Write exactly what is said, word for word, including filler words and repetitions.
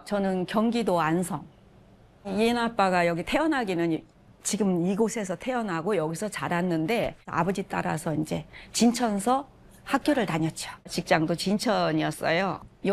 저는 경기도 안성. 이인 아빠가 여기 태어나기는 지금 이곳에서 태어나고 여기서 자랐는데 아버지 따라서 이제 진천서 학교를 다녔죠. 직장도 진천이었어요.